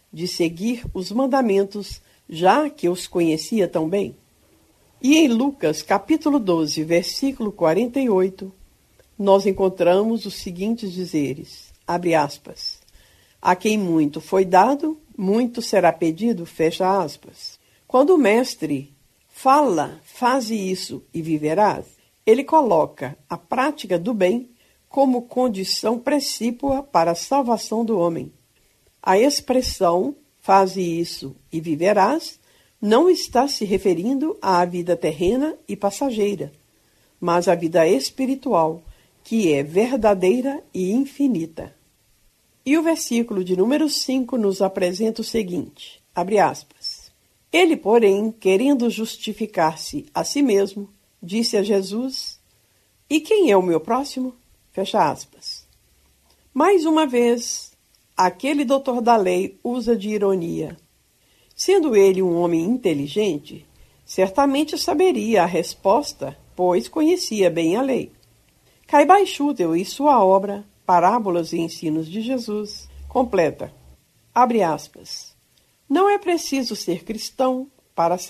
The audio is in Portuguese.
de seguir os mandamentos, já que os conhecia tão bem? E em Lucas, capítulo 12, versículo 48, nós encontramos os seguintes dizeres, abre aspas, a quem muito foi dado, muito será pedido, fecha aspas. Quando o mestre fala, faze isso e viverás, ele coloca a prática do bem como condição precípua para a salvação do homem. A expressão, faze isso e viverás, não está se referindo à vida terrena e passageira, mas à vida espiritual, que é verdadeira e infinita. E o versículo de número 5 nos apresenta o seguinte, abre aspas. Ele, porém, querendo justificar-se a si mesmo, disse a Jesus, e quem é o meu próximo? Fecha aspas. Mais uma vez, aquele doutor da lei usa de ironia. Sendo ele um homem inteligente, certamente saberia a resposta, pois conhecia bem a lei. Caibay-Schuttel, em sua obra Parábolas e Ensinos de Jesus, completa, abre aspas, não é preciso ser cristão para